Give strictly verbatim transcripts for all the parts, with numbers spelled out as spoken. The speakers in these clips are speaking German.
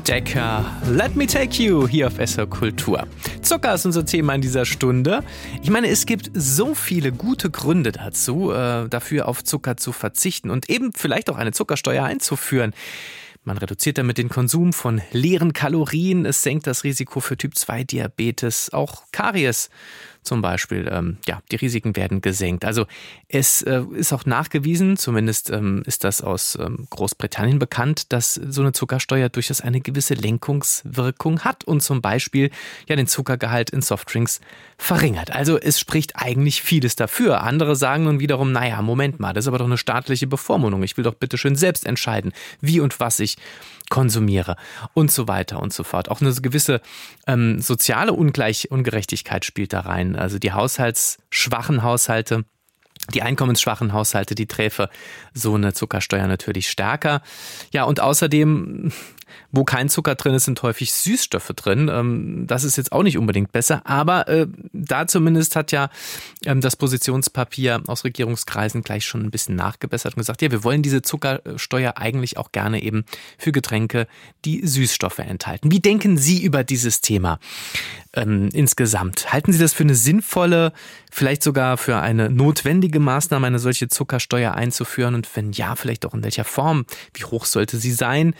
Decker, Let Me Take You hier auf S R Kultur. Zucker ist unser Thema in dieser Stunde. Ich meine, es gibt so viele gute Gründe dazu, äh, dafür auf Zucker zu verzichten und eben vielleicht auch eine Zuckersteuer einzuführen. Man reduziert damit den Konsum von leeren Kalorien, es senkt das Risiko für Typ zwei Diabetes, auch Karies zum Beispiel. Ähm, ja, die Risiken werden gesenkt. Also es äh, ist auch nachgewiesen, zumindest ähm, ist das aus ähm, Großbritannien bekannt, dass so eine Zuckersteuer durchaus eine gewisse Lenkungswirkung hat und zum Beispiel ja den Zuckergehalt in Softdrinks verringert. Also es spricht eigentlich vieles dafür. Andere sagen nun wiederum, naja, Moment mal, das ist aber doch eine staatliche Bevormundung. Ich will doch bitte schön selbst entscheiden, wie und was ich konsumiere und so weiter und so fort. Auch eine gewisse ähm, soziale Ungleich- Ungerechtigkeit spielt da rein. Also die haushaltsschwachen Haushalte, die einkommensschwachen Haushalte, die träfe so eine Zuckersteuer natürlich stärker. Ja, und außerdem, wo kein Zucker drin ist, sind häufig Süßstoffe drin. Das ist jetzt auch nicht unbedingt besser, aber äh, da zumindest hat ja ähm, das Positionspapier aus Regierungskreisen gleich schon ein bisschen nachgebessert und gesagt, ja, wir wollen diese Zuckersteuer eigentlich auch gerne eben für Getränke, die Süßstoffe enthalten. Wie denken Sie über dieses Thema ähm, insgesamt? Halten Sie das für eine sinnvolle, vielleicht sogar für eine notwendige Maßnahme, eine solche Zuckersteuer einzuführen? Und wenn ja, vielleicht auch in welcher Form? Wie hoch sollte sie sein?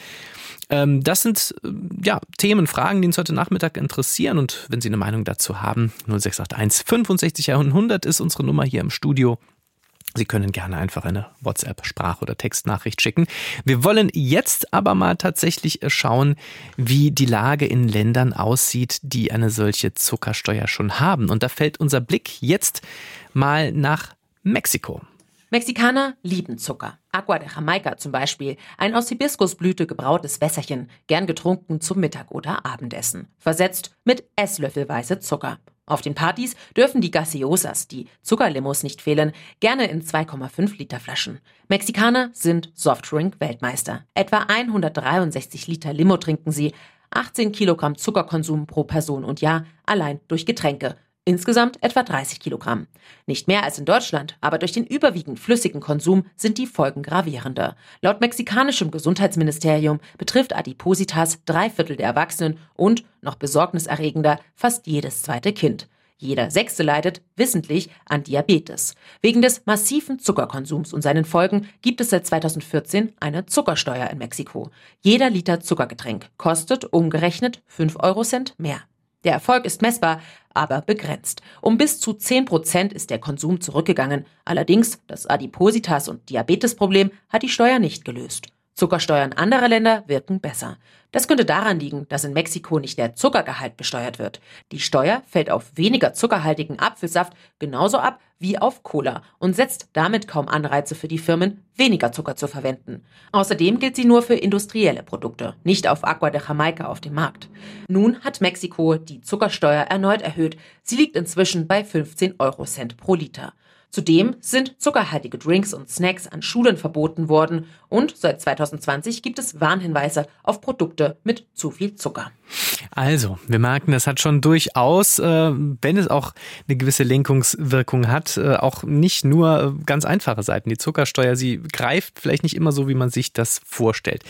Das sind ja Themen, Fragen, die uns heute Nachmittag interessieren. Und wenn Sie eine Meinung dazu haben, null sechs acht eins fünfundsechzig hundert ist unsere Nummer hier im Studio. Sie können gerne einfach eine WhatsApp, Sprach- oder Textnachricht schicken. Wir wollen jetzt aber mal tatsächlich schauen, wie die Lage in Ländern aussieht, die eine solche Zuckersteuer schon haben. Und da fällt unser Blick jetzt mal nach Mexiko. Mexikaner lieben Zucker. Agua de Jamaica zum Beispiel, ein aus Hibiskusblüte gebrautes Wässerchen, gern getrunken zum Mittag- oder Abendessen. Versetzt mit esslöffelweise Zucker. Auf den Partys dürfen die Gaseosas, die Zuckerlimos, nicht fehlen, gerne in zwei Komma fünf Liter Flaschen. Mexikaner sind Softdrink-Weltmeister. Etwa hundertdreiundsechzig Liter Limo trinken sie, achtzehn Kilogramm Zuckerkonsum pro Person und Jahr allein durch Getränke. Insgesamt etwa dreißig Kilogramm. Nicht mehr als in Deutschland, aber durch den überwiegend flüssigen Konsum sind die Folgen gravierender. Laut mexikanischem Gesundheitsministerium betrifft Adipositas drei Viertel der Erwachsenen und, noch besorgniserregender, fast jedes zweite Kind. Jeder Sechste leidet wissentlich an Diabetes. Wegen des massiven Zuckerkonsums und seinen Folgen gibt es seit zweitausendvierzehn eine Zuckersteuer in Mexiko. Jeder Liter Zuckergetränk kostet umgerechnet fünf Eurocent mehr. Der Erfolg ist messbar, aber begrenzt. Um bis zu zehn Prozent ist der Konsum zurückgegangen. Allerdings, das Adipositas- und Diabetesproblem hat die Steuer nicht gelöst. Zuckersteuern anderer Länder wirken besser. Das könnte daran liegen, dass in Mexiko nicht der Zuckergehalt besteuert wird. Die Steuer fällt auf weniger zuckerhaltigen Apfelsaft genauso ab wie auf Cola und setzt damit kaum Anreize für die Firmen, weniger Zucker zu verwenden. Außerdem gilt sie nur für industrielle Produkte, nicht auf Agua de Jamaica auf dem Markt. Nun hat Mexiko die Zuckersteuer erneut erhöht. Sie liegt inzwischen bei fünfzehn Eurocent pro Liter. Zudem sind zuckerhaltige Drinks und Snacks an Schulen verboten worden und seit zweitausendzwanzig gibt es Warnhinweise auf Produkte mit zu viel Zucker. Also, wir merken, das hat schon durchaus, äh, wenn es auch eine gewisse Lenkungswirkung hat, äh, auch nicht nur ganz einfache Seiten. Die Zuckersteuer, sie greift vielleicht nicht immer so, wie man sich das vorstellt.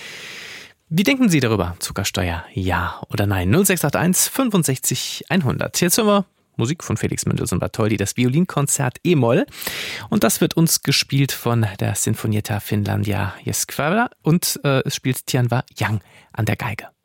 Wie denken Sie darüber? Zuckersteuer, ja oder nein? null sechs acht eins fünfundsechzig hundert. Jetzt hören wir Musik von Felix Mendelssohn Bartholdy, das Violinkonzert E-Moll. Und das wird uns gespielt von der Sinfonietta Finlandia Jeskvävä und äh, es spielt Tianwa Yang an der Geige.